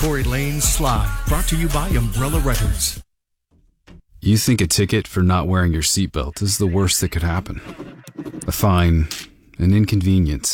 Tory Lanez Slide, brought to you by Umbrella Records. You think a ticket for not wearing your seatbelt is the worst that could happen. A fine, an inconvenience.